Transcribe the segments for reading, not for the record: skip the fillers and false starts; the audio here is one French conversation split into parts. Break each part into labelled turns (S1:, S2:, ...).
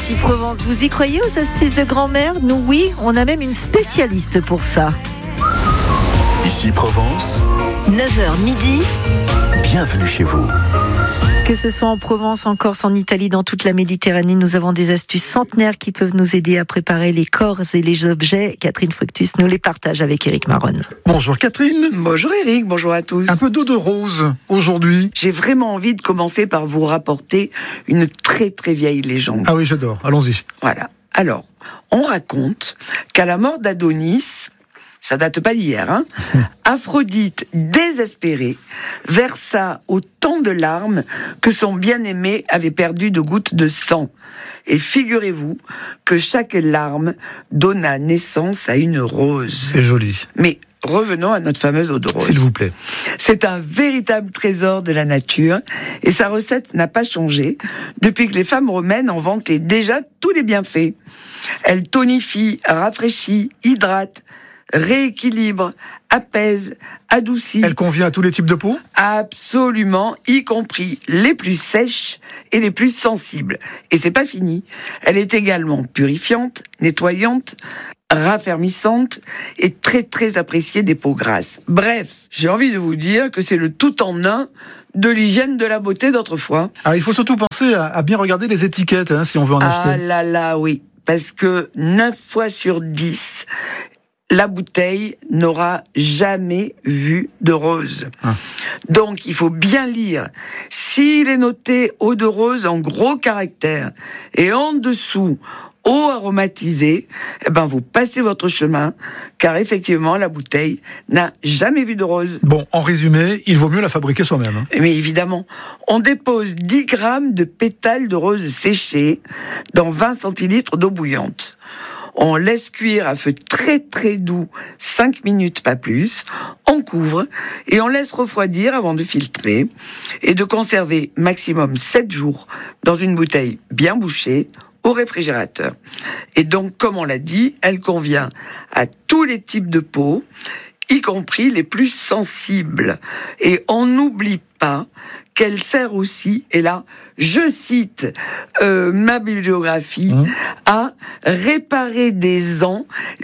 S1: Ici Provence, vous y croyez aux astuces de grand-mère? Nous, oui, on a même une spécialiste pour ça.
S2: Ici Provence,
S1: 9h midi.
S2: bienvenue chez vous.
S1: Que ce soit en Provence, en Corse, en Italie, dans toute la Méditerranée, nous avons des astuces centenaires qui peuvent nous aider à préparer les corps et les objets. Catherine Fructus nous les partage avec Éric Maronne.
S3: Bonjour Catherine.
S4: Bonjour Eric, bonjour à tous.
S3: Un peu d'eau de rose aujourd'hui.
S4: J'ai vraiment envie de commencer par vous rapporter une très très vieille légende.
S3: Ah oui, j'adore. Allons-y.
S4: Voilà. Alors, on raconte qu'à la mort d'Adonis, ça date pas d'hier, hein, Aphrodite, désespérée, versa autant de larmes que son bien-aimé avait perdu de gouttes de sang. Et figurez-vous que chaque larme donna naissance à une rose.
S3: C'est joli.
S4: Mais revenons à notre fameuse eau de rose.
S3: S'il vous plaît.
S4: C'est un véritable trésor de la nature et sa recette n'a pas changé depuis que les femmes romaines en vantaient déjà tous les bienfaits. Elle tonifie, rafraîchit, hydrate, rééquilibre, apaise, adoucit.
S3: Elle convient à tous les types de peau ?
S4: Absolument, y compris les plus sèches et les plus sensibles. Et c'est pas fini. Elle est également purifiante, nettoyante, raffermissante et très très appréciée des peaux grasses. Bref, j'ai envie de vous dire que c'est le tout en un de l'hygiène de la beauté d'autrefois.
S3: Alors il faut surtout penser à bien regarder les étiquettes si on veut en acheter.
S4: Ah là là, oui. Parce que 9 fois sur 10, la bouteille n'aura jamais vu de rose. Donc, il faut bien lire. S'il est noté eau de rose en gros caractères et en dessous eau aromatisée, vous passez votre chemin, car effectivement, la bouteille n'a jamais vu de rose.
S3: Bon, en résumé, il vaut mieux la fabriquer soi-même.
S4: Mais évidemment, on dépose 10 grammes de pétales de rose séchés dans 20 centilitres d'eau bouillante. On laisse cuire à feu très très doux 5 minutes, pas plus. On couvre et on laisse refroidir avant de filtrer et de conserver maximum 7 jours dans une bouteille bien bouchée au réfrigérateur. Et donc, comme on l'a dit, elle convient à tous les types de peau, y compris les plus sensibles. Et on n'oublie pas qu'elle sert aussi, et là, je cite ma bibliographie, à réparer des ans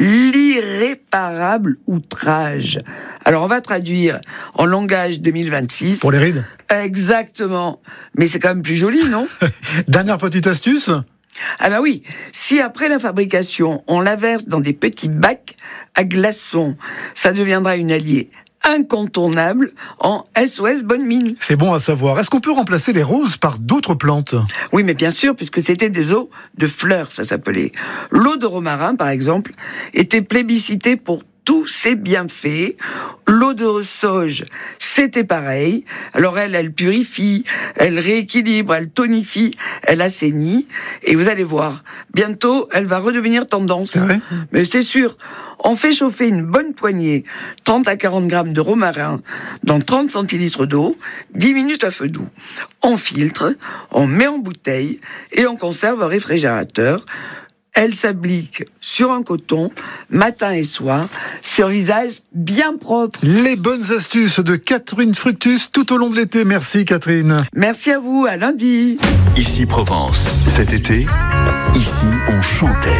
S4: l'irréparable outrage. Alors, on va traduire en langage 2026.
S3: Pour les rides ?
S4: Exactement. Mais c'est quand même plus joli, non ?
S3: Dernière petite astuce ?
S4: Ah bah oui, si après la fabrication, on la verse dans des petits bacs à glaçons, ça deviendra une alliée incontournable en SOS bonne mine.
S3: C'est bon à savoir. Est-ce qu'on peut remplacer les roses par d'autres plantes ?
S4: Oui, mais bien sûr, puisque c'était des eaux de fleurs, ça s'appelait. L'eau de romarin, par exemple, était plébiscitée pour tous ses bienfaits. L'eau de sauge, c'était pareil. Alors elle purifie, elle rééquilibre, elle tonifie, elle assainit. Et vous allez voir, bientôt, elle va redevenir tendance.
S3: C'est vrai ?
S4: Mais c'est sûr. On fait chauffer une bonne poignée, 30 à 40 grammes de romarin, dans 30 centilitres d'eau, 10 minutes à feu doux. On filtre, on met en bouteille et on conserve au réfrigérateur. Elle s'applique sur un coton, matin et soir, sur visage bien propre.
S3: Les bonnes astuces de Catherine Fructus tout au long de l'été. Merci Catherine.
S4: Merci à vous, à lundi.
S2: Ici Provence, cet été, ici on chantait.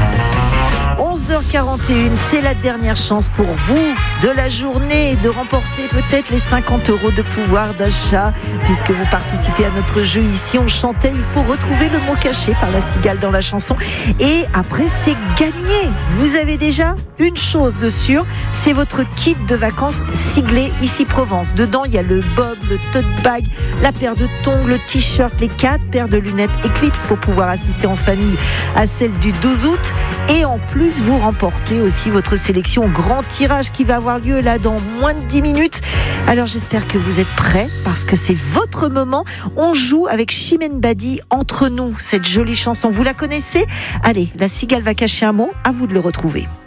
S1: 11h41, c'est la dernière chance pour vous de la journée de remporter peut-être les 50 € de pouvoir d'achat. Puisque vous participez à notre jeu Ici on chantait, il faut retrouver le mot caché par la cigale dans la chanson. Et après, c'est gagné. Vous avez déjà une chose de sûre, c'est votre kit de vacances siglé Ici Provence. Dedans, il y a le bob, le tote bag, la paire de tongs, le t-shirt, les 4 paires de lunettes Eclipse pour pouvoir assister en famille à celle du 12 août. Et en plus, vous remportez aussi votre sélection au grand tirage qui va avoir lieu là dans moins de 10 minutes. Alors j'espère que vous êtes prêts parce que c'est votre moment. On joue avec Chimène Badi, Entre nous, cette jolie chanson. Vous la connaissez ? Allez, la cigale va cacher un mot, à vous de le retrouver.